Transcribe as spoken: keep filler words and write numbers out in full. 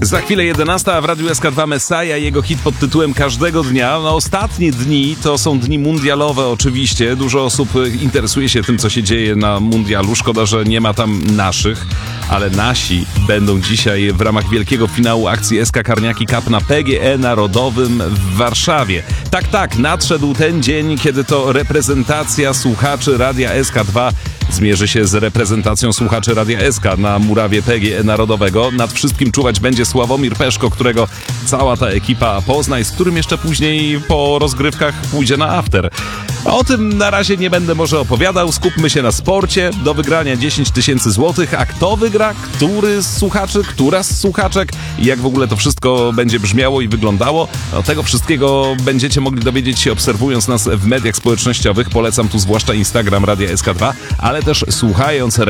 Za chwilę jedenasta, a w Radiu S K dwa Messiah, jego hit pod tytułem Każdego dnia. No, ostatnie dni to są dni mundialowe oczywiście. Dużo osób interesuje się tym, co się dzieje na mundialu. Szkoda, że nie ma tam naszych, ale nasi będą dzisiaj w ramach wielkiego finału akcji S K Karniaki Cup na P G E Narodowym w Warszawie. Tak, tak, nadszedł ten dzień, kiedy to reprezentacja słuchaczy Radia S K dwa zmierzy się z reprezentacją słuchaczy Radia S K na murawie P G E Narodowego. Nad wszystkim czuwać będzie Sławomir Peszko, którego cała ta ekipa pozna i z którym jeszcze później po rozgrywkach pójdzie na after. O tym na razie nie będę może opowiadał, skupmy się na sporcie. Do wygrania dziesięć tysięcy złotych, a kto wygra, który z słuchaczy, która z słuchaczek i jak w ogóle to wszystko będzie brzmiało i wyglądało, no, tego wszystkiego będziecie mogli dowiedzieć się obserwując nas w mediach społecznościowych. Polecam tu zwłaszcza Instagram Radia S K dwa, ale też słuchając